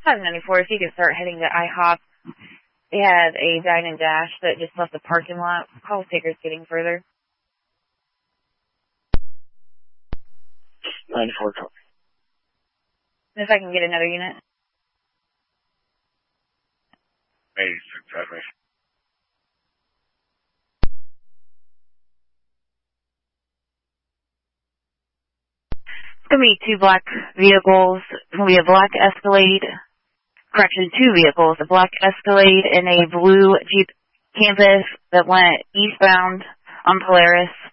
594, if you could start heading to IHOP. They have a dine and dash that just left the parking lot. Call takers getting further. 94 copy. If I can get another unit. 86, copy. It's going to be two black vehicles. It's going to be a black Escalade. Correction, two vehicles. A black Escalade and a blue Jeep Campus that went eastbound on Polaris.